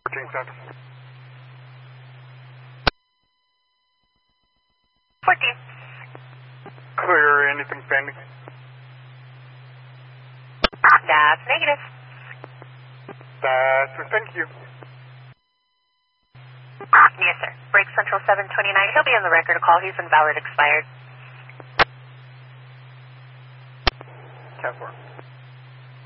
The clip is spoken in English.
14 Center. 14. Clear, anything pending? That's negative. That's it, thank you. Yes, sir. Break Central 729. He'll be on the record to call. He's invalid expired. Cat 4.